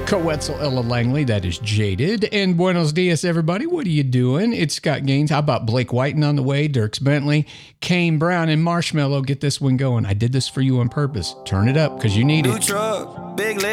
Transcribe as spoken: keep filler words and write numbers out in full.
Coetzel Ella Langley, that is Jaded. And buenos dias, everybody. What are you doing? It's Scott Gaines. How about Blake Whiten on the way? Dirks Bentley, Kane Brown, and Marshmallow. Get this one going. I did this for you on purpose. Turn it up because you need New it. truck, big leg.